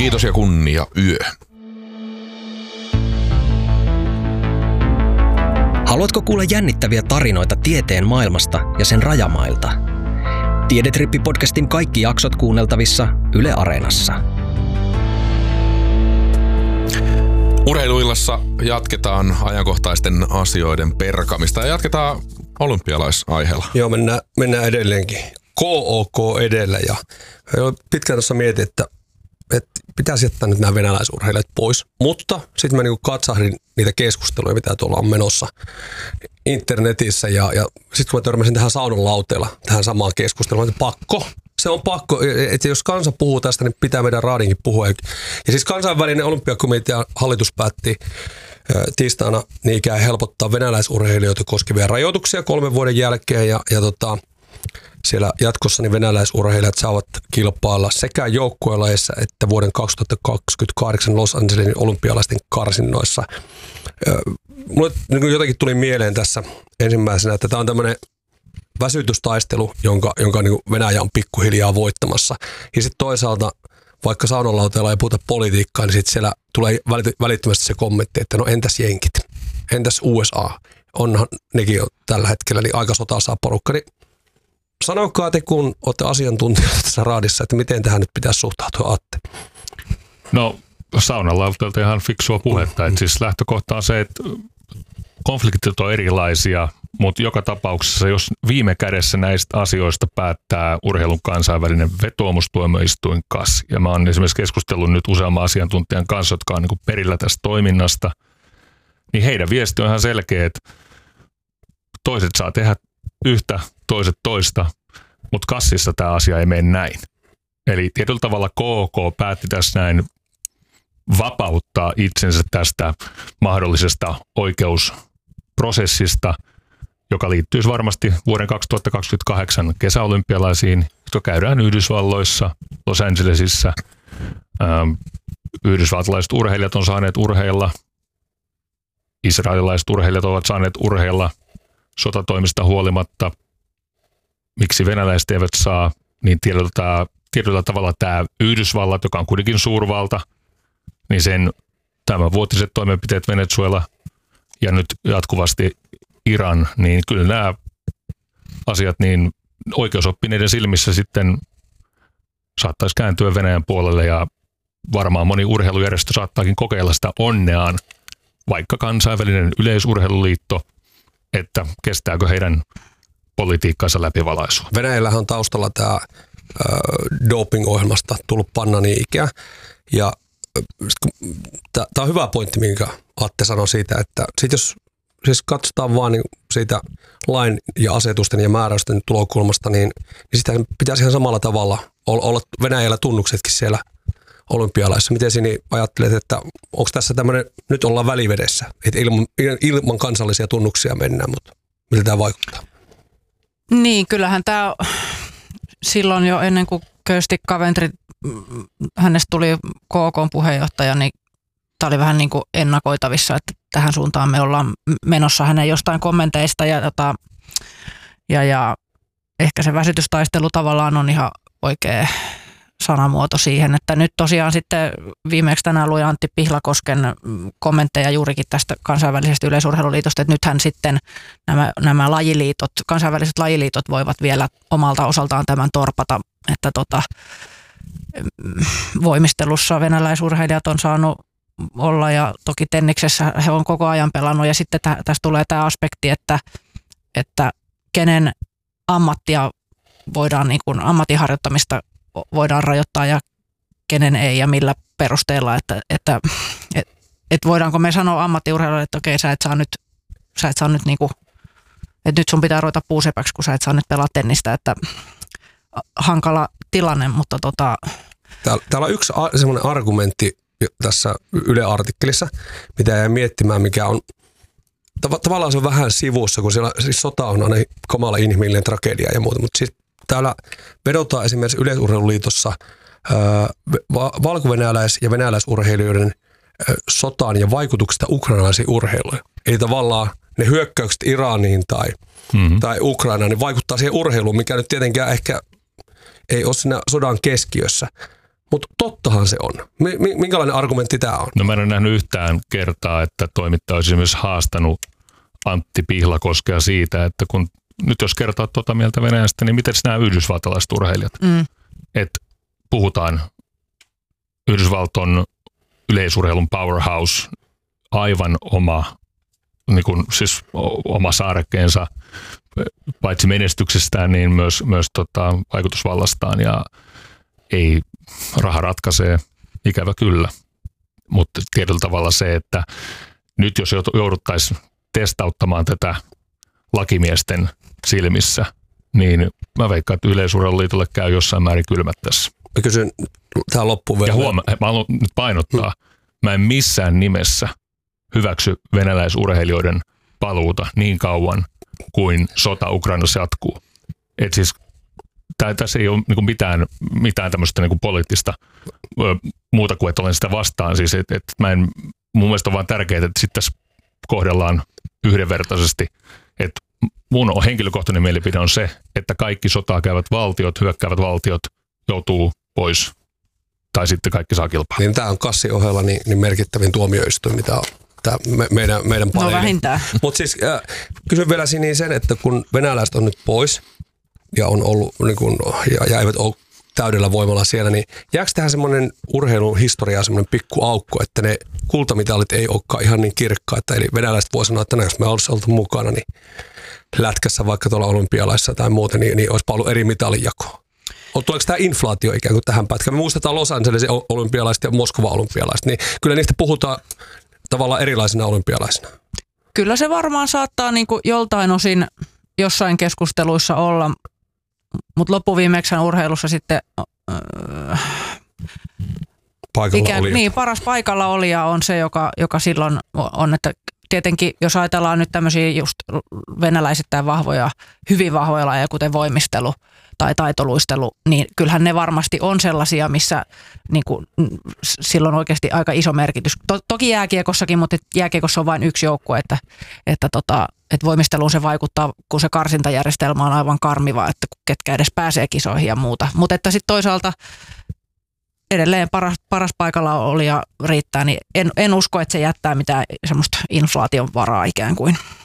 Kiitos ja kunnia yö. Haluatko kuulla jännittäviä tarinoita tieteen maailmasta ja sen rajamailta? Tiedetrippi-podcastin kaikki jaksot kuunneltavissa Yle Areenassa. Urheiluillassa jatketaan ajankohtaisten asioiden perkamista ja jatketaan olympialaisaiheella. Joo, mennään edelleenkin. KOK edellä ja pitkään tuossa mietin, että pitäisi jättää nyt nämä venäläisurheilijat pois. Mutta sitten mä niinku katsahdin niitä keskusteluja, mitä tuolla on menossa internetissä ja sitten kun mä törmäsin tähän saunan lauteella, tähän samaan keskusteluun, että pakko. Se on pakko, että jos kansa puhuu tästä, niin pitää meidän raadinkin puhua. Ja siis kansainvälinen olympiakomitea hallitus päätti tiistaina niin ikään helpottaa venäläisurheilijoita koskevia rajoituksia 3 vuoden jälkeen. Ja siellä jatkossa niin venäläisurheilijat saavat kilpailla sekä joukkuelajeissa että vuoden 2028 Los Angelesin olympialaisten karsinnoissa. Mulle niin jotenkin tuli mieleen tässä ensimmäisenä, että tämä on tämmöinen väsytystaistelu, jonka niin Venäjä on pikkuhiljaa voittamassa. Ja sitten toisaalta, vaikka saunanlauteella ei puhuta politiikkaa, niin sitten siellä tulee välittömästi se kommentti, että no entäs jenkit, entäs USA, onhan nekin jo tällä hetkellä niin aika sotaa porukka. Niin sanokaa te, kun olette asiantuntijoita tässä raadissa, että miten tähän nyt pitäisi suhtautua, Atte? No saunanlauteelta ihan fiksua puhetta, että siis lähtökohta on se, että konfliktit on erilaisia, mutta joka tapauksessa, jos viime kädessä näistä asioista päättää urheilun kansainvälinen vetoomustuomioistuin KAS, ja mä oon esimerkiksi keskustellut nyt useamman asiantuntijan kanssa, jotka on niin kuin perillä tästä toiminnasta, niin heidän viesti on ihan selkeä, että toiset saa tehdä yhtä, toiset toista, mutta KASissa tämä asia ei mene näin. Eli tietyllä tavalla KOK päätti tässä näin vapauttaa itsensä tästä mahdollisesta oikeusprosessista, joka liittyisi varmasti vuoden 2028 kesäolympialaisiin, jotka käydään Yhdysvalloissa, Los Angelesissa. Yhdysvaltalaiset urheilijat on saaneet urheilla, israelilaiset urheilijat ovat saaneet urheilla sotatoimista huolimatta. Miksi venäläiset eivät saa, niin tietyllä tavalla tämä Yhdysvallat, joka on kuitenkin suurvalta, niin sen tämänvuotiset toimenpiteet Venezuela ja nyt jatkuvasti Iran, niin kyllä nämä asiat niin oikeusoppineiden silmissä sitten saattaisi kääntyä Venäjän puolelle ja varmaan moni urheilujärjestö saattaakin kokeilla sitä onneaan, vaikka kansainvälinen yleisurheiluliitto, että kestääkö heidän politiikkansa läpivalaisua. Venäjällähän on taustalla tämä doping-ohjelmasta tullut panna niin ikään ja tämä on hyvä pointti, minkä Atte sanoi siitä, että sit jos siis katsotaan vaan niin siitä lain ja asetusten ja määräysten tulokulmasta, niin sitä pitäisi ihan samalla tavalla olla Venäjällä tunnuksetkin siellä olympialaissa. Miten sinä ajattelet, että onko tässä tämmöinen, nyt ollaan välivedessä, että ilman kansallisia tunnuksia mennään, mutta miltä tämä vaikuttaa? Niin, kyllähän tämä silloin jo ennen kuin Kirsti Coventry, hänestä tuli KOK:n puheenjohtaja, niin tämä oli vähän niin kuin ennakoitavissa, että tähän suuntaan me ollaan menossa hänen jostain kommenteista ja ehkä se väsytystaistelu tavallaan on ihan oikea sanamuoto siihen, että nyt tosiaan sitten viimeksi tänään luin Antti Pihlakosken kommentteja juurikin tästä kansainvälisestä yleisurheiluliitosta, että nythän sitten nämä lajiliitot, kansainväliset lajiliitot voivat vielä omalta osaltaan tämän torpata, että voimistelussa venäläisurheilijat on saanut olla ja toki tenniksessä he on koko ajan pelannut ja sitten tässä tulee tämä aspekti, että kenen ammattia voidaan, niin kuin ammatinharjoittamista voidaan rajoittaa ja kenen ei ja millä perusteella, että voidaanko me sanoa ammattiurheilijoille, että okei, sä et saa nyt niin kuin, että nyt sun pitää ruveta puusepäksi, kun sä et saa nyt pelaa tennistä, että hankala tilanne, mutta Täällä on yksi semmoinen argumentti tässä Yle-artikkelissa, mitä jäi miettimään, mikä on tavallaan se on vähän sivussa, kun siellä siis sota on aina kamala inhimillinen tragedia ja muuta, mutta siis täällä vedotaan esimerkiksi Yleisurheiluliitossa valko-venäläis- ja venäläisurheilijoiden sotaan ja vaikutuksista ukrainalaisiin urheiluun. Eli tavallaan ne hyökkäykset Iraniin tai Ukrainaan niin vaikuttaa siihen urheiluun, mikä nyt tietenkään ehkä ei ole siinä sodan keskiössä. Mutta tottahan se on. Minkälainen argumentti tämä on? No mä en ole nähnyt yhtään kertaa, että toimittaja olisi myös haastanut Antti Pihlakoskea siitä, että kun nyt jos kertaa tuota mieltä Venäjästä, niin miten nämä yhdysvaltalaiset urheilijat? Että puhutaan Yhdysvalton yleisurheilun powerhouse, aivan oma, niin kuin, siis oma saarekkeensa, paitsi menestyksestään, niin myös vaikutusvallastaan, ja ei raha ratkaisee, ikävä kyllä. Mutta tietyllä tavalla se, että nyt jos jouduttaisiin testauttamaan tätä lakimiesten silmissä, niin mä veikkaan, että Yleisurheiluliitolle käy jossain määrin kylmät tässä. Mä kysyn tähän loppuun vielä. Ja mä haluan nyt painottaa, mä en missään nimessä hyväksy venäläisurheilijoiden paluuta niin kauan kuin sota Ukrainassa jatkuu. Et siis tässä ei ole niinku mitään tämmöistä niinku poliittista muuta kuin, että olen sitä vastaan. Siis, mun mielestä on vaan tärkeää, että sitten tässä kohdellaan yhdenvertaisesti. Että mun henkilökohtainen mielipide on se, että kaikki sotaa käyvät valtiot, hyökkäävät valtiot joutuu pois. Tai sitten kaikki saa kilpaa. Niin tämä on Kassin ohella niin merkittävin tuomioistuin, mitä on meidän paneeli. No vähintään. Mutta siis kysyn vielä niin sen, että kun venäläiset on nyt pois ja on ollut niin kun, ja eivät ole täydellä voimalla siellä, niin jääkö tähän semmoinen urheilun historiaan semmoinen pikku aukko, että ne kultamitalit ei olekaan ihan niin kirkkaita. Eli venäläiset voi sanoa, että jos me olisi oltu mukana, niin lätkässä vaikka tuolla olympialaisissa tai muuten, niin olisipa ollut eri mitalinjako. Tuleeko tämä inflaatio ikään kuin tähän pätkään? Me muistetaan Los Angelesin olympialaiset ja Moskovan olympialaiset, niin kyllä niistä puhutaan tavallaan erilaisina olympialaisina. Kyllä se varmaan saattaa niin kuin joltain osin jossain keskusteluissa olla, mutta loppuviimeksi urheilussa sitten paras paikalla olija on se, joka silloin on, että tietenkin jos ajatellaan nyt tämmöisiä just venäläisittäin vahvoja, hyvin vahvoja lajeja, kuten voimistelu tai taitoluistelu, niin kyllähän ne varmasti on sellaisia, missä niin kuin, silloin oikeasti aika iso merkitys. Toki jääkiekossakin, mutta jääkiekossa on vain yksi joukkue, että voimisteluun se vaikuttaa, kun se karsintajärjestelmä on aivan karmiva, että ketkä edes pääsee kisoihin ja muuta. Mutta että sitten toisaalta edelleen paras paikalla olija riittää, niin en usko, että se jättää mitään semmoista inflaation varaa ikään kuin.